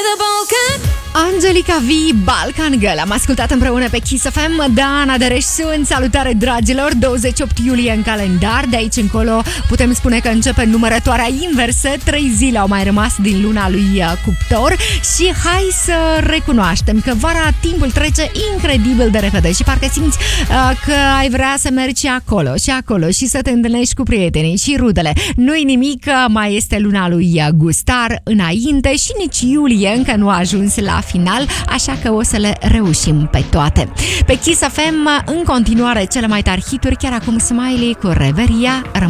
Angelica V, Balkan Girl. Am ascultat împreună pe Kiss FM. Dana Dereș sunt. Salutare, dragilor. 28 iulie în calendar. De aici încolo putem spune că începe numărătoarea inversă. 3 zile au mai rămas din luna lui Cuptor. Și hai să recunoaștem că vara timpul trece incredibil de repede. Și parcă simți că ai vrea să mergi și acolo și acolo și să te întâlnești cu prietenii și rudele. Nu-i nimic, mai este luna lui Gustar înainte și nici iulie încă nu a ajuns la final, așa că o să le reușim pe toate. Pe Kiss FM, în continuare, cele mai tari hituri, chiar acum Smiley cu Reveria.